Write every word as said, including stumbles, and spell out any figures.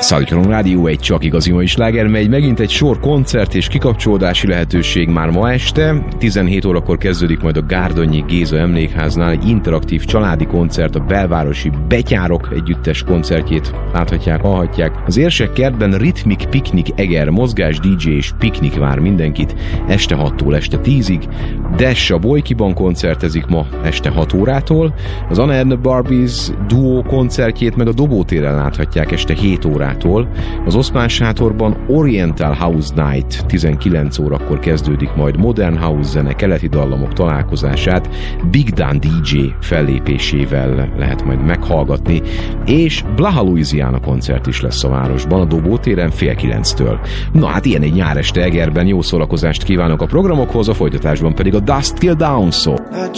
Szalikaron Rádió, egy csak igazi mai sláger megy, megint egy sor koncert és kikapcsolódási lehetőség már ma este. tizenhét órakor kezdődik majd a Gárdonyi Géza Emlékháznál egy interaktív családi koncert, a belvárosi Betyárok együttes koncertjét láthatják, hallhatják. Az Érsek kertben Ritmik Piknik Eger, mozgás, dé dzsé és piknik vár mindenkit este hattól este tízig. Dash a Bolykiban koncertezik ma este hat órától. Az Anna and the Barbies duó koncertjét meg a Dobótéren láthatják este hét órától. Az Oszmán sátorban Oriental House Night tizenkilenc órakor kezdődik majd modern house zene, keleti dallamok találkozását Big Dan dé dzsé fellépésével lehet majd meghallgatni, és Blaha Louisiana koncert is lesz a városban, a Dobótéren fél kilenctől. Na hát ilyen egy nyáreste Egerben, jó szórakozást kívánok a programokhoz, a folytatásban pedig a Dust Till Dawn szó.